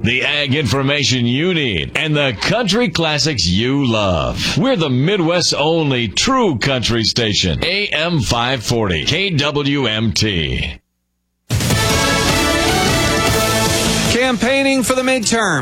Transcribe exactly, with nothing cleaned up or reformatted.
the ag information you need, and the country classics you love. We're the Midwest's only true country station. A M five forty, K W M T. Campaigning for the midterm.